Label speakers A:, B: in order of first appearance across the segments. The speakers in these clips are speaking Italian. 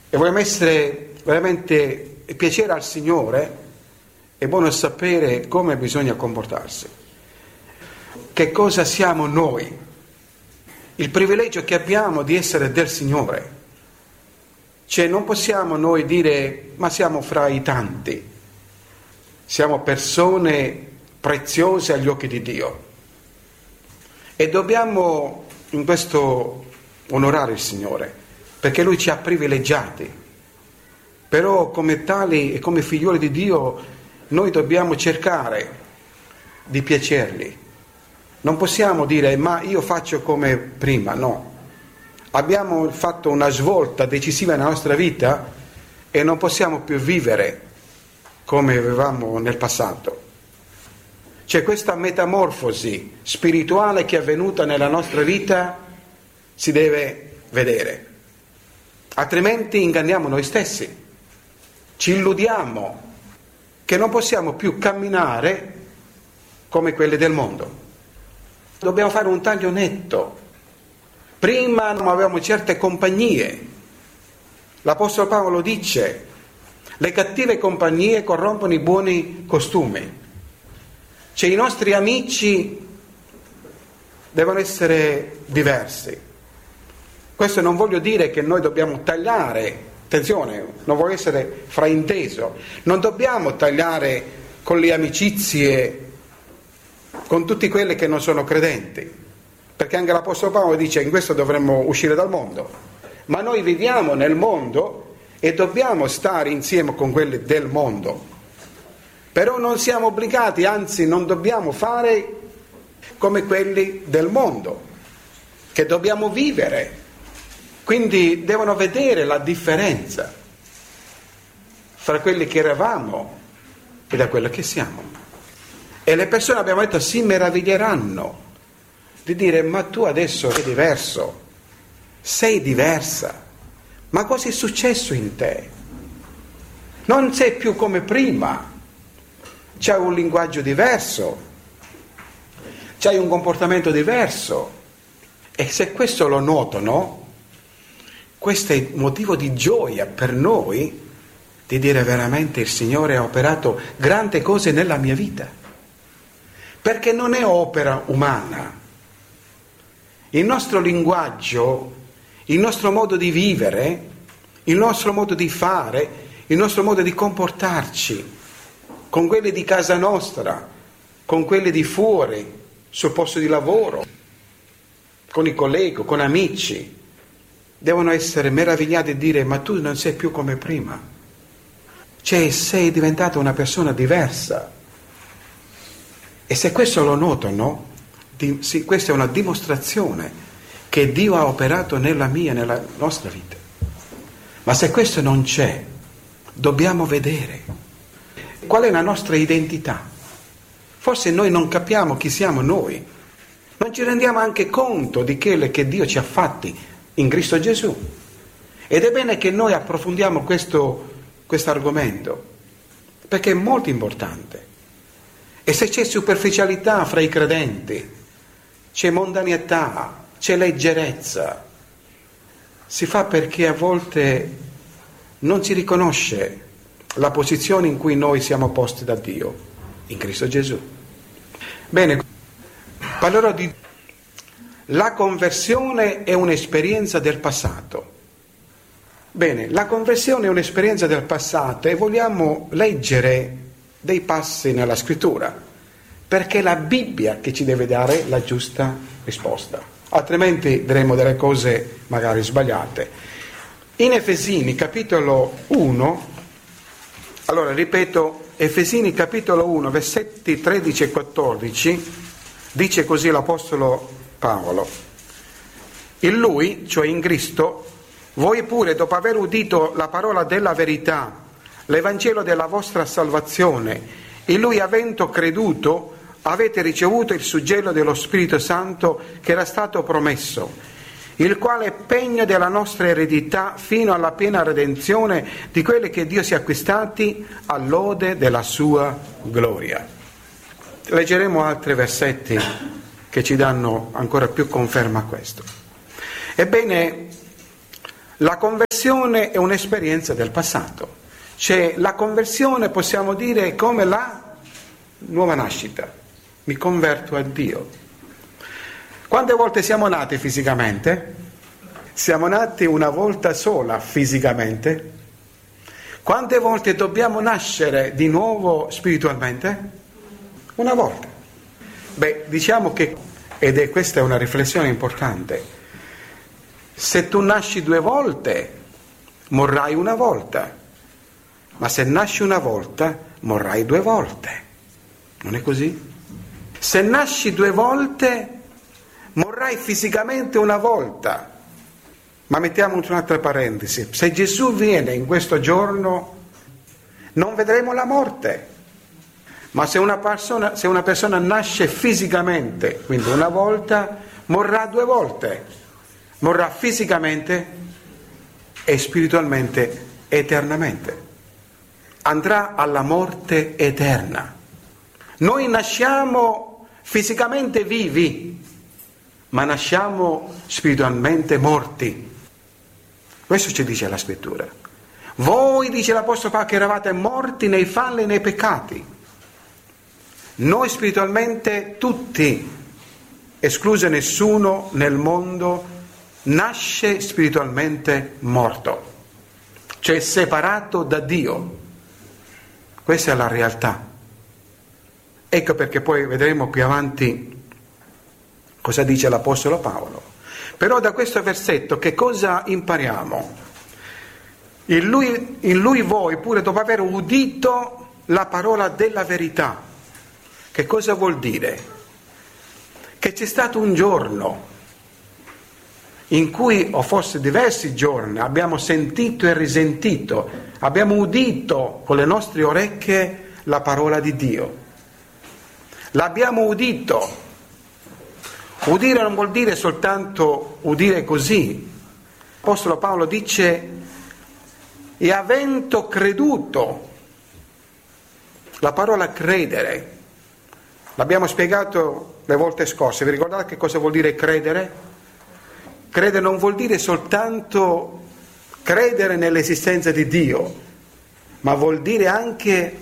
A: e vogliamo essere veramente piacere al Signore, è buono sapere come bisogna comportarsi. Che cosa siamo noi? Il privilegio che abbiamo di essere del Signore. Cioè non possiamo noi dire ma siamo fra i tanti, siamo persone preziose agli occhi di Dio e dobbiamo in questo onorare il Signore perché Lui ci ha privilegiati, però come tali e come figlioli di Dio noi dobbiamo cercare di piacergli. Non possiamo dire ma io faccio come prima, no. Abbiamo fatto una svolta decisiva nella nostra vita e non possiamo più vivere come avevamo nel passato. C'è questa metamorfosi spirituale che è avvenuta nella nostra vita, si deve vedere. Altrimenti inganniamo noi stessi, ci illudiamo che non possiamo più camminare come quelli del mondo. Dobbiamo fare un taglio netto. Prima non avevamo certe compagnie. L'Apostolo Paolo dice: le cattive compagnie corrompono i buoni costumi. Cioè i nostri amici devono essere diversi. Questo non voglio dire che noi dobbiamo tagliare, attenzione, non voglio essere frainteso, non dobbiamo tagliare con le amicizie con tutti quelli che non sono credenti, perché anche l'Apostolo Paolo dice in questo dovremmo uscire dal mondo, ma noi viviamo nel mondo e dobbiamo stare insieme con quelli del mondo, però non siamo obbligati, anzi non dobbiamo fare come quelli del mondo, che dobbiamo vivere, quindi devono vedere la differenza fra quelli che eravamo e da quello che siamo. E le persone, abbiamo detto, si meraviglieranno di dire ma tu adesso sei diverso, sei diversa, ma cosa è successo in te? Non sei più come prima, c'hai un linguaggio diverso, c'hai un comportamento diverso. E se questo lo notano, questo è motivo di gioia per noi di dire veramente il Signore ha operato grandi cose nella mia vita. Perché non è opera umana. Il nostro linguaggio, il nostro modo di vivere, il nostro modo di fare, il nostro modo di comportarci con quelli di casa nostra, con quelli di fuori, sul posto di lavoro, con i colleghi, con amici, devono essere meravigliati e dire ma tu non sei più come prima. Cioè sei diventata una persona diversa. E se questo lo notano, sì, questa è una dimostrazione che Dio ha operato nella mia, nella nostra vita. Ma se questo non c'è, dobbiamo vedere qual è la nostra identità. Forse noi non capiamo chi siamo noi, non ci rendiamo anche conto di quello che Dio ci ha fatti in Cristo Gesù. Ed è bene che noi approfondiamo questo argomento, perché è molto importante. E se c'è superficialità fra i credenti, c'è mondanità, c'è leggerezza, si fa perché a volte non si riconosce la posizione in cui noi siamo posti da Dio, in Cristo Gesù. Bene, parlerò di la conversione è un'esperienza del passato. Bene, la conversione è un'esperienza del passato e vogliamo leggere dei passi nella scrittura, perché è la Bibbia che ci deve dare la giusta risposta, altrimenti diremo delle cose magari sbagliate. In Efesini capitolo 1, allora ripeto, Efesini capitolo 1 versetti 13 e 14, dice così l'Apostolo Paolo: in Lui, cioè in Cristo, voi pure dopo aver udito la parola della verità, l'Evangelo della vostra salvazione, in Lui avendo creduto, avete ricevuto il suggello dello Spirito Santo che era stato promesso, il quale è pegno della nostra eredità fino alla piena redenzione di quelli che Dio si è acquistati all'ode della sua gloria. Leggeremo altri versetti che ci danno ancora più conferma a questo. Ebbene, La conversione è un'esperienza del passato. Cioè la conversione, possiamo dire, è come la nuova nascita. Mi converto a Dio. Quante volte siamo nati fisicamente? Siamo nati una volta sola fisicamente. Quante volte dobbiamo nascere di nuovo spiritualmente? Una volta. Diciamo che, questa è una riflessione importante, se tu nasci 2 volte, morrai una volta, ma se nasci una volta, morrai 2 volte. Non è così? Se nasci 2 volte, morrai fisicamente una volta. Ma mettiamo un'altra parentesi. Se Gesù viene in questo giorno, non vedremo la morte. Ma se una persona nasce fisicamente, quindi una volta, morrà 2 volte. Morrà fisicamente e spiritualmente eternamente. Andrà alla morte eterna. Noi nasciamo fisicamente vivi, ma nasciamo spiritualmente morti. Questo ci dice la scrittura. Voi, dice l'Apostolo Paolo, che eravate morti nei falli e nei peccati. Noi spiritualmente tutti, escluso nessuno nel mondo, nasce spiritualmente morto, cioè separato da Dio. Questa è la realtà. Ecco perché poi vedremo più avanti cosa dice l'Apostolo Paolo. Però da questo versetto che cosa impariamo? In lui voi, pure dopo aver udito la parola della verità. Che cosa vuol dire? Che c'è stato un giorno in cui, o forse diversi giorni, abbiamo sentito e risentito, abbiamo udito con le nostre orecchie la parola di Dio. L'abbiamo udito. Udire non vuol dire soltanto udire così. L'Apostolo Paolo dice: e avendo creduto. La parola credere l'abbiamo spiegato le volte scorse. Vi ricordate che cosa vuol dire credere? Credere non vuol dire soltanto credere nell'esistenza di Dio, ma vuol dire anche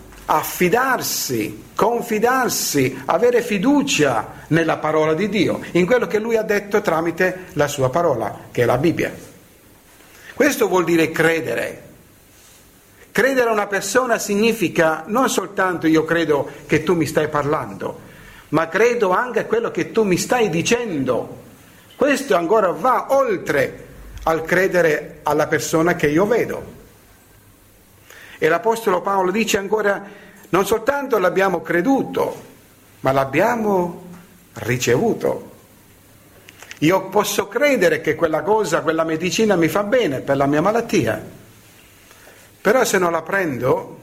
A: affidarsi, confidarsi, avere fiducia nella parola di Dio, in quello che Lui ha detto tramite la sua parola, che è la Bibbia. Questo vuol dire credere. Credere a una persona significa non soltanto io credo che tu mi stai parlando, ma credo anche a quello che tu mi stai dicendo. Questo ancora va oltre al credere alla persona che io vedo. E l'Apostolo Paolo dice ancora: non soltanto l'abbiamo creduto, ma l'abbiamo ricevuto. Io posso credere che quella cosa, quella medicina mi fa bene per la mia malattia, però se non la prendo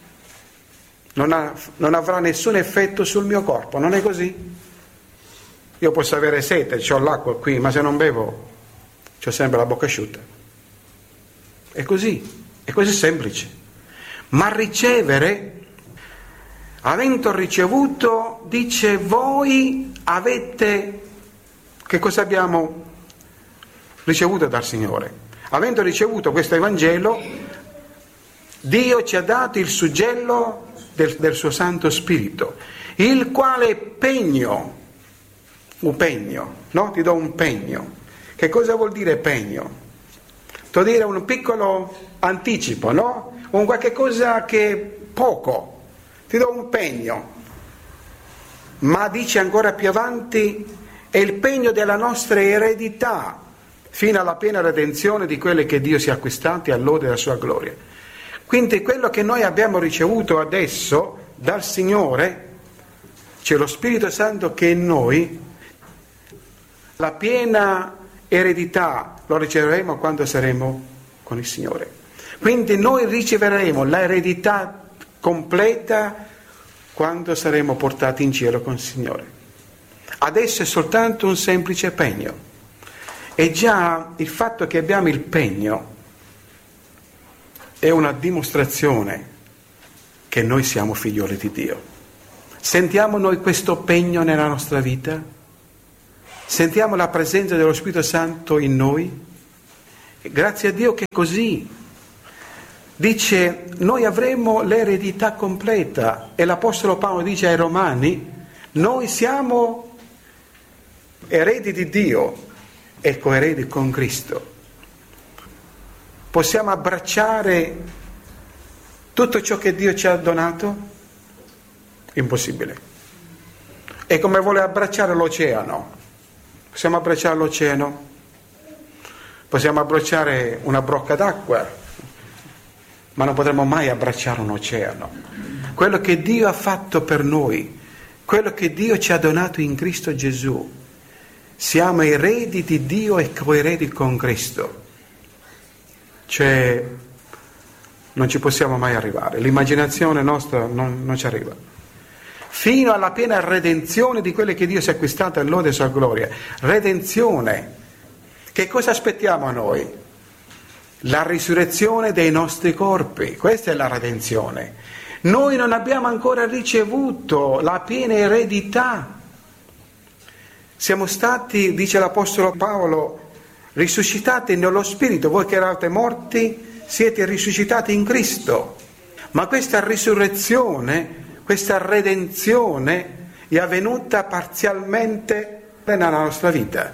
A: non avrà nessun effetto sul mio corpo, non è così? Io posso avere sete, c'ho l'acqua qui, ma se non bevo c'ho sempre la bocca asciutta. È così semplice. Ma ricevere, avendo ricevuto, dice voi avete, che cosa abbiamo ricevuto dal Signore? Avendo ricevuto questo Evangelo, Dio ci ha dato il suggello del suo Santo Spirito, il quale pegno, no? Ti do un pegno. Che cosa vuol dire pegno? Vuol dire un piccolo anticipo, no? Un qualche cosa che poco. Ti do un pegno. Ma dice ancora più avanti, è il pegno della nostra eredità, fino alla piena redenzione di quelle che Dio si è acquistati all'ode della sua gloria. Quindi quello che noi abbiamo ricevuto adesso dal Signore, c'è lo Spirito Santo che in noi, la piena eredità lo riceveremo quando saremo con il Signore. Quindi noi riceveremo l'eredità completa quando saremo portati in cielo con il Signore. Adesso è soltanto un semplice pegno. E già il fatto che abbiamo il pegno è una dimostrazione che noi siamo figlioli di Dio. Sentiamo noi questo pegno nella nostra vita? Sentiamo la presenza dello Spirito Santo in noi? Grazie a Dio che è così. Dice, noi avremo l'eredità completa, e l'Apostolo Paolo dice ai Romani, noi siamo eredi di Dio e coeredi con Cristo. Possiamo abbracciare tutto ciò che Dio ci ha donato? Impossibile. È come vuole abbracciare l'oceano. Possiamo abbracciare l'oceano? Possiamo abbracciare una brocca d'acqua, ma non potremo mai abbracciare un oceano. Quello che Dio ha fatto per noi, quello che Dio ci ha donato in Cristo Gesù, siamo eredi di Dio e coeredi con Cristo. Cioè, non ci possiamo mai arrivare, l'immaginazione nostra non ci arriva. Fino alla piena redenzione di quelle che Dio si è acquistato in lode e sua gloria. Redenzione. Che cosa aspettiamo noi? La risurrezione dei nostri corpi, questa è la redenzione. Noi non abbiamo ancora ricevuto la piena eredità. Siamo stati, dice l'Apostolo Paolo, risuscitati nello Spirito. Voi che eravate morti siete risuscitati in Cristo. Ma questa risurrezione, questa redenzione è avvenuta parzialmente nella nostra vita.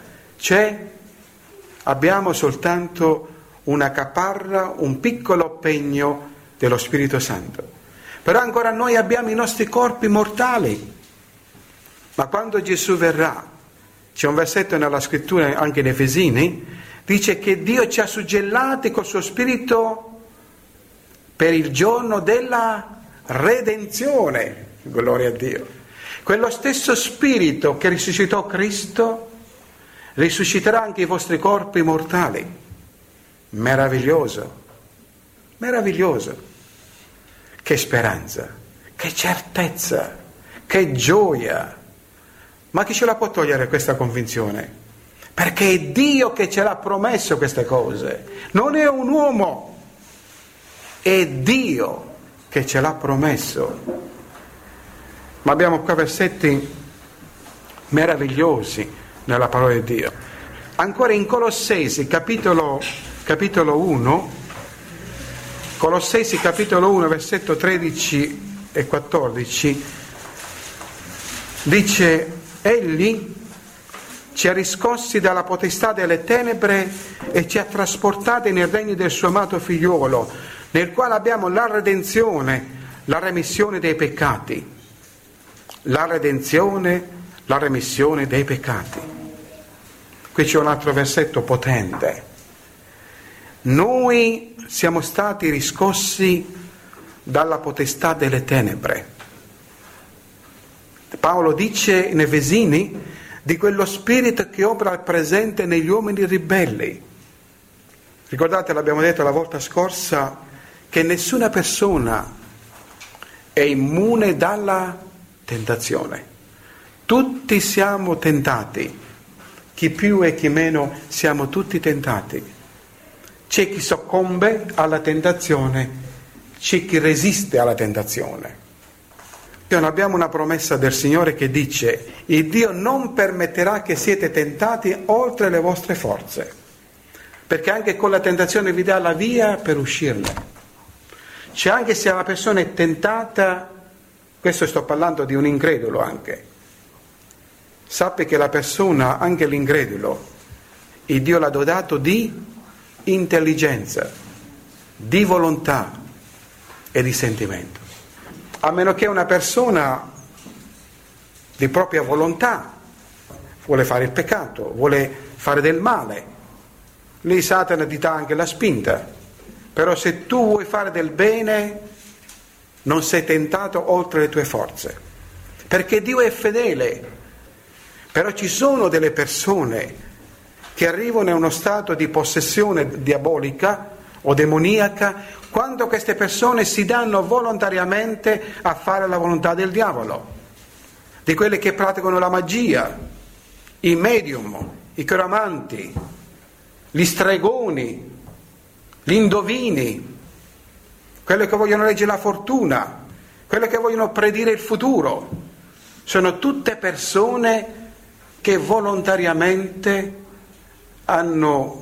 A: Abbiamo soltanto una caparra, un piccolo pegno dello Spirito Santo. Però ancora noi abbiamo i nostri corpi mortali. Ma quando Gesù verrà, c'è un versetto nella scrittura, anche in Efesini, dice che Dio ci ha suggellati col suo Spirito per il giorno della redenzione. Gloria a Dio. Quello stesso Spirito che risuscitò Cristo risusciterà anche i vostri corpi mortali. Meraviglioso, meraviglioso. Che speranza, che certezza, che gioia. Ma chi ce la può togliere questa convinzione? Perché è Dio che ce l'ha promesso queste cose, non è un uomo, è Dio che ce l'ha promesso. Ma abbiamo qua versetti meravigliosi nella parola di Dio. Ancora in Colossesi capitolo 1, Colossesi capitolo 1 versetto 13 e 14, dice: Egli ci ha riscossi dalla potestà delle tenebre e ci ha trasportati nel regno del suo amato figliuolo, nel quale abbiamo la redenzione, la remissione dei peccati. La redenzione, la remissione dei peccati. Qui c'è un altro versetto potente. Noi siamo stati riscossi dalla potestà delle tenebre. Paolo dice in Efesini di quello spirito che opera al presente negli uomini ribelli. Ricordate, l'abbiamo detto la volta scorsa, che nessuna persona è immune dalla tentazione. Tutti siamo tentati, chi più e chi meno, siamo tutti tentati. C'è chi soccombe alla tentazione, c'è chi resiste alla tentazione. Noi abbiamo una promessa del Signore che dice: il Dio non permetterà che siete tentati oltre le vostre forze, perché anche con la tentazione vi dà la via per uscirne. Cioè, anche se la persona è tentata, questo sto parlando di un incredulo anche, sappi che la persona, anche l'incredulo, il Dio l'ha dotato di intelligenza, di volontà e di sentimento. A meno che una persona di propria volontà vuole fare il peccato, vuole fare del male, lì Satana ti dà anche la spinta. Però se tu vuoi fare del bene, non sei tentato oltre le tue forze, perché Dio è fedele. Però ci sono delle persone che arrivano in uno stato di possessione diabolica o demoniaca quando queste persone si danno volontariamente a fare la volontà del diavolo, di quelle che praticano la magia, i medium, i chiromanti, gli stregoni, gli indovini, quelli che vogliono leggere la fortuna, quelli che vogliono predire il futuro. Sono tutte persone che volontariamente hanno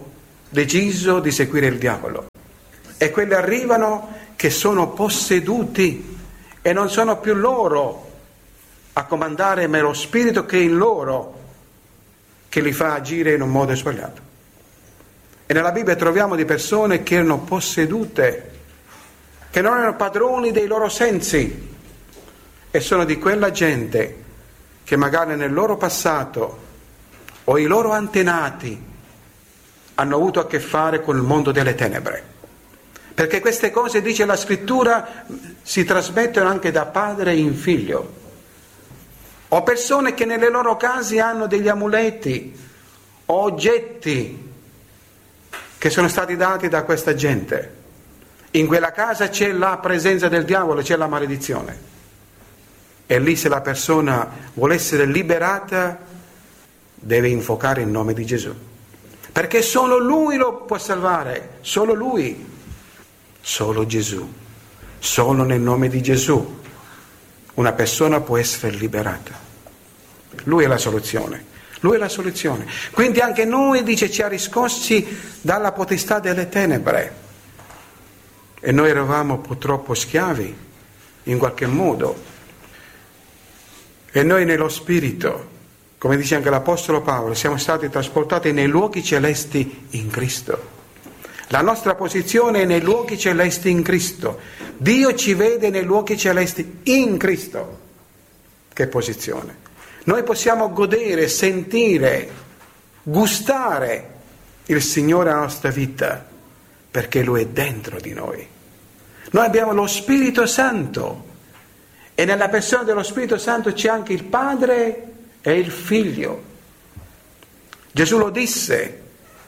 A: deciso di seguire il diavolo. E quelli arrivano che sono posseduti e non sono più loro a comandare, ma è lo spirito che è in loro che li fa agire in un modo sbagliato. E nella Bibbia troviamo di persone che erano possedute, che non erano padroni dei loro sensi, e sono di quella gente che magari nel loro passato o i loro antenati hanno avuto a che fare con il mondo delle tenebre. Perché queste cose, dice la Scrittura, si trasmettono anche da padre in figlio. O persone che nelle loro case hanno degli amuleti o oggetti che sono stati dati da questa gente. In quella casa c'è la presenza del diavolo, c'è la maledizione. E lì, se la persona vuole essere liberata, deve invocare il nome di Gesù. Perché solo Lui lo può salvare, solo Lui, solo Gesù. Solo nel nome di Gesù una persona può essere liberata. Lui è la soluzione. Lui è la soluzione. Quindi anche noi, dice, ci ha riscossi dalla potestà delle tenebre. E noi eravamo purtroppo schiavi, in qualche modo. E noi nello Spirito, come dice anche l'Apostolo Paolo, siamo stati trasportati nei luoghi celesti in Cristo. La nostra posizione è nei luoghi celesti in Cristo. Dio ci vede nei luoghi celesti in Cristo. Che posizione! Noi possiamo godere, sentire, gustare il Signore nella nostra vita, perché Lui è dentro di noi. Noi abbiamo lo Spirito Santo e nella persona dello Spirito Santo c'è anche il Padre e il Figlio. Gesù lo disse: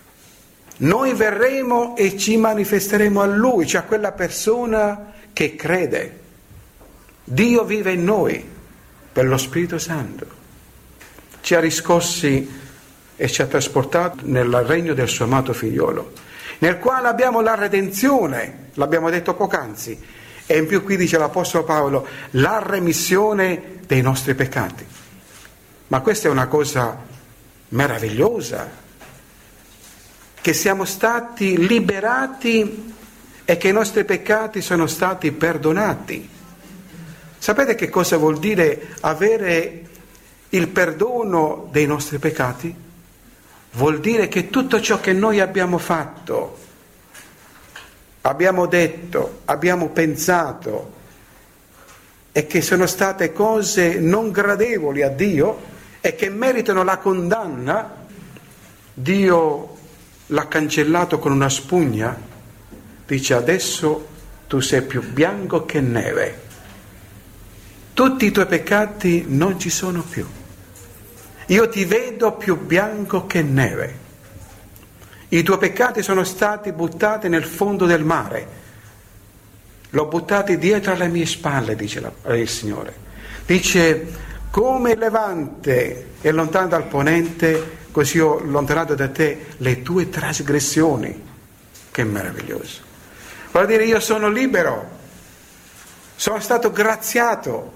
A: noi verremo e ci manifesteremo a Lui, cioè a quella persona che crede. Dio vive in noi per lo Spirito Santo. Ci ha riscossi e ci ha trasportato nel regno del suo amato figliolo, nel quale abbiamo la redenzione, l'abbiamo detto poc'anzi, e in più qui dice l'Apostolo Paolo, la remissione dei nostri peccati. Ma questa è una cosa meravigliosa, che siamo stati liberati e che i nostri peccati sono stati perdonati. Sapete che cosa vuol dire avere il perdono dei nostri peccati? Vuol dire che tutto ciò che noi abbiamo fatto, abbiamo detto, abbiamo pensato, e che sono state cose non gradevoli a Dio e che meritano la condanna, Dio l'ha cancellato con una spugna. Dice: adesso tu sei più bianco che neve. Tutti i tuoi peccati non ci sono più. Io ti vedo più bianco che neve. I tuoi peccati sono stati buttati nel fondo del mare. L'ho buttati dietro alle mie spalle, dice il Signore. Dice: come il Levante è lontano dal Ponente, così ho allontanato da te le tue trasgressioni. Che meraviglioso. Vuol dire, io sono libero, sono stato graziato,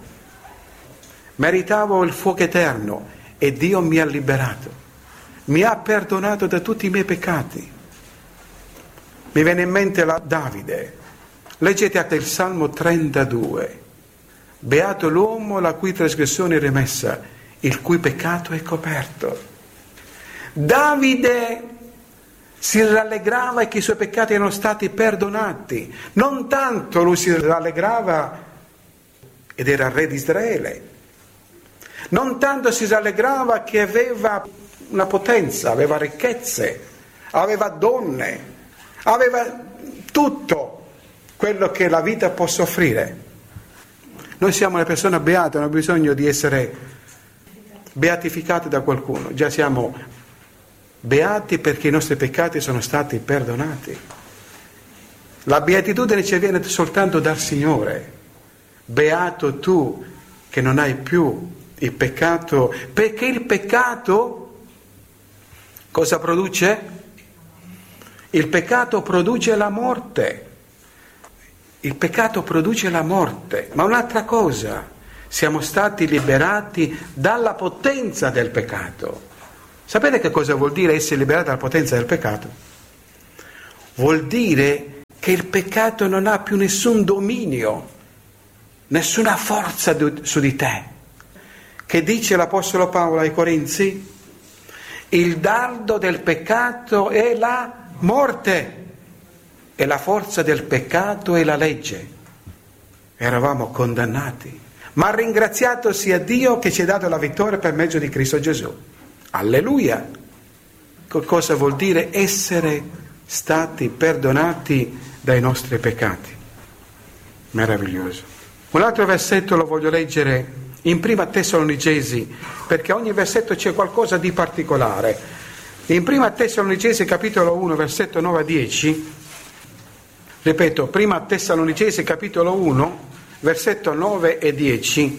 A: meritavo il fuoco eterno e Dio mi ha liberato, mi ha perdonato da tutti i miei peccati. Mi viene in mente la Davide. Leggete anche il Salmo 32. Beato l'uomo la cui trasgressione è rimessa, il cui peccato è coperto. Davide si rallegrava che i suoi peccati erano stati perdonati. Non tanto lui si rallegrava ed era re di Israele, non tanto si rallegrava che aveva una potenza, aveva ricchezze, aveva donne, aveva tutto quello che la vita può offrire. Noi siamo le persone beate, non abbiamo bisogno di essere beatificati da qualcuno, già siamo beati perché i nostri peccati sono stati perdonati. La beatitudine ci viene soltanto dal Signore. Beato tu che non hai più il peccato, perché il peccato cosa produce? Il peccato produce la morte. Il peccato produce la morte, ma un'altra cosa, siamo stati liberati dalla potenza del peccato. Sapete che cosa vuol dire essere liberati dalla potenza del peccato? vuol dire che il peccato non ha più nessun dominio, nessuna forza su di te. Che dice l'Apostolo Paolo ai Corinzi? Il dardo del peccato è la morte e la forza del peccato è la legge. Eravamo condannati, ma ringraziato sia Dio che ci ha dato la vittoria per mezzo di Cristo Gesù. Alleluia! Cosa vuol dire essere stati perdonati dai nostri peccati? Meraviglioso. Un altro versetto lo voglio leggere in Prima Tessalonicesi, perché ogni versetto c'è qualcosa di particolare. In Prima Tessalonicesi capitolo 1 versetto 9 a 10, ripeto, Prima Tessalonicesi capitolo 1 versetto 9 e 10,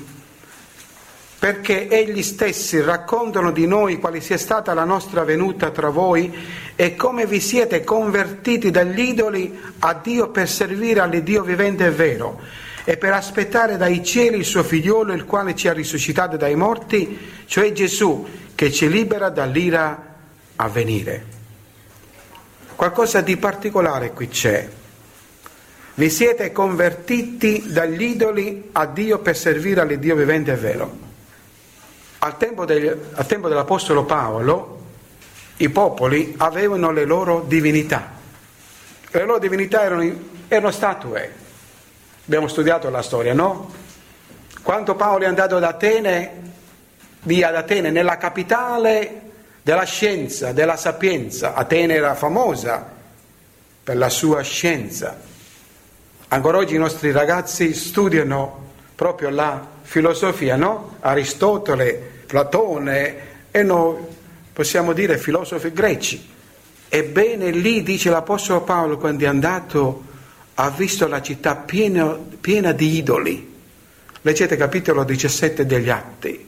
A: perché egli stessi raccontano di noi quale sia stata la nostra venuta tra voi e come vi siete convertiti dagli idoli a Dio per servire all'Iddio vivente e vero e per aspettare dai cieli il suo figliolo, il quale ci ha risuscitato dai morti, cioè Gesù, che ci libera dall'ira a venire. Qualcosa di particolare qui c'è. Vi siete convertiti dagli idoli a Dio per servire all'Iddio vivente e vero. Al tempo dell'Apostolo Paolo, i popoli avevano le loro divinità. Le loro divinità erano statue. Abbiamo studiato la storia, no? Quando Paolo è andato ad Atene, nella capitale della scienza, della sapienza, Atene era famosa per la sua scienza. Ancora oggi i nostri ragazzi studiano proprio la filosofia, no? Aristotele, Platone e noi possiamo dire filosofi greci. Ebbene lì, dice l'Apostolo Paolo, quando è andato, ha visto la città piena di idoli. Leggete capitolo 17 degli Atti.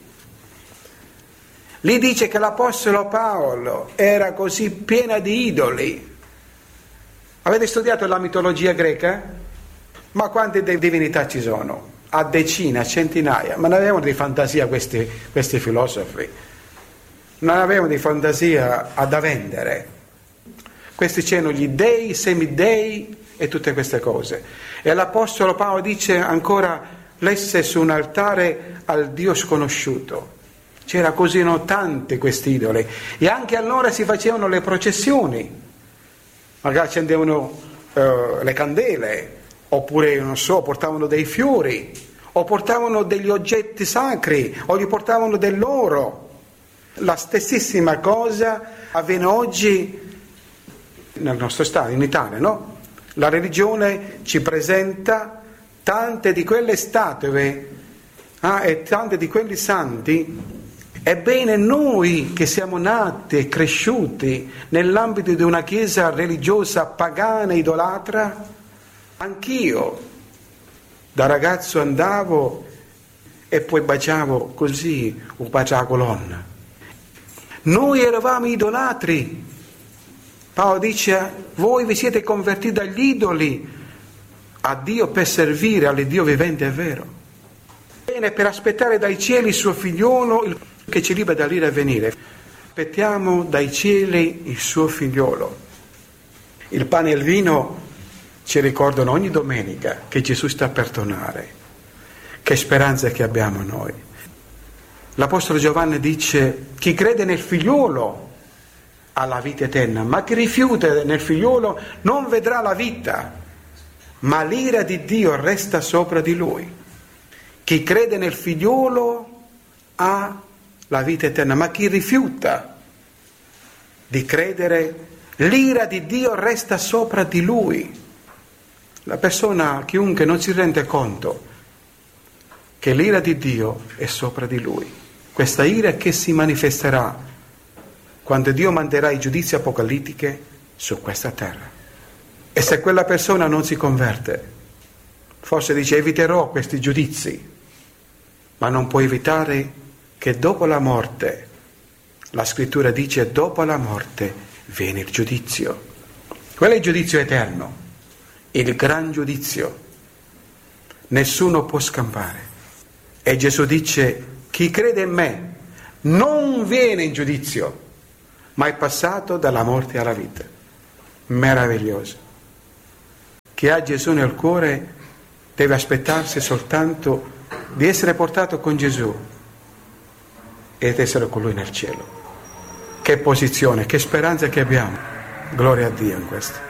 A: Lì dice che l'Apostolo Paolo era così piena di idoli. Avete studiato la mitologia greca? Ma quante divinità ci sono? A decine, a centinaia. Ma non avevano di fantasia questi filosofi. Non avevano di fantasia da vendere. Questi c'erano gli dei, i semidei e tutte queste cose. E l'Apostolo Paolo dice ancora: lesse su un altare al Dio sconosciuto. C'era così tanti questi idoli. E anche allora si facevano le processioni. Magari accendevano le candele, oppure, non so, portavano dei fiori, o portavano degli oggetti sacri, o gli portavano dell'oro. La stessissima cosa avviene oggi nel nostro Stato, in Italia, no? La religione ci presenta tante di quelle statue e tante di quelli santi. Ebbene, noi che siamo nati e cresciuti nell'ambito di una chiesa religiosa pagana, idolatra, anch'io da ragazzo andavo e poi baciavo così, un bacio alla colonna. Noi eravamo idolatri. Paolo dice: voi vi siete convertiti dagli idoli a Dio per servire all'Iddio vivente e vero. Bene, per aspettare dai cieli il suo figliolo che ci libera dall'ira a venire. Aspettiamo dai cieli il suo figliolo. Il pane e il vino ci ricordano ogni domenica che Gesù sta per tornare. Che speranza che abbiamo noi. L'Apostolo Giovanni dice: chi crede nel figliolo ha la vita eterna, ma chi rifiuta nel figliolo non vedrà la vita, ma l'ira di Dio resta sopra di lui. Chi crede nel figliolo ha la vita eterna, ma chi rifiuta di credere, l'ira di Dio resta sopra di lui. La persona, chiunque non si rende conto che l'ira di Dio è sopra di lui, questa ira che si manifesterà quando Dio manderà i giudizi apocalittiche su questa terra. E se quella persona non si converte, forse dice: eviterò questi giudizi, ma non può evitare che dopo la morte, la scrittura dice, dopo la morte viene il giudizio. Quello è il giudizio eterno, il gran giudizio. Nessuno può scampare. E Gesù dice: chi crede in me non viene in giudizio, ma è passato dalla morte alla vita. meraviglioso. Chi ha Gesù nel cuore deve aspettarsi soltanto di essere portato con Gesù ed essere con Lui nel cielo. Che posizione, che speranza che abbiamo. Gloria a Dio in questo.